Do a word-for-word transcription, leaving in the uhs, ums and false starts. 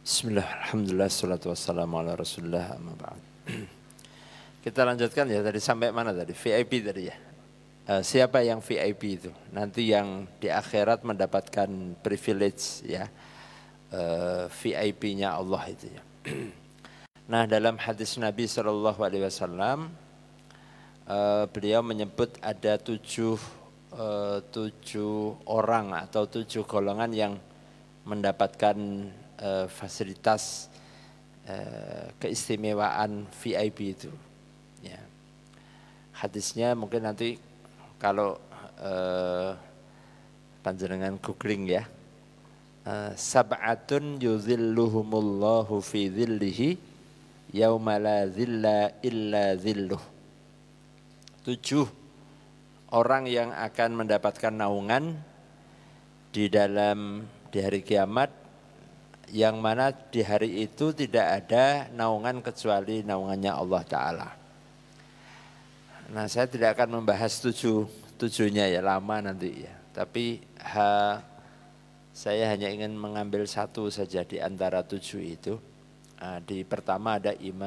Bismillah, alhamdulillah, salatu wassalamu ala rasulullah, amma ba'd. Kita lanjutkan ya, tadi sampai mana tadi? V I P tadi ya. Uh, siapa yang V I P itu? Nanti yang di akhirat mendapatkan privilege ya, uh, V I P-nya Allah itu ya. Nah, dalam hadis Nabi shallallahu alaihi wasallam, uh, beliau menyebut ada tujuh, uh, tujuh orang atau tujuh golongan yang mendapatkan uh, fasilitas uh, keistimewaan V I P itu. Ya. Hadisnya mungkin nanti kalau uh, panjenengan googling ya, uh, sab'atun yuzilluhumullahu fi dhillihi yauma la dhilla illa dhilluh. Tujuh orang yang akan mendapatkan naungan di dalam di hari kiamat, yang mana di hari itu tidak ada naungan kecuali naungannya Allah Ta'ala. Nah, saya tidak akan membahas tujuh tujuhnya ya, lama nanti ya. Tapi ha, saya hanya ingin mengambil satu saja di antara tujuh itu. Nah, di pertama ada iman